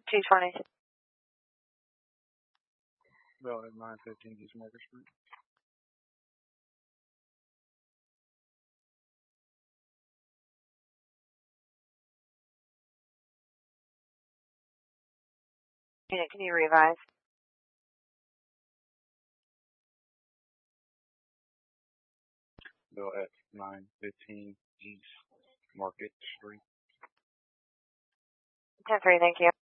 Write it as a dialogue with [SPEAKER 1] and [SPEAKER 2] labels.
[SPEAKER 1] 220.
[SPEAKER 2] Bill at 915 East Market Street.
[SPEAKER 1] Unit, can you revise?
[SPEAKER 2] Bill at 915 East Market Street.
[SPEAKER 1] 10-3, thank you.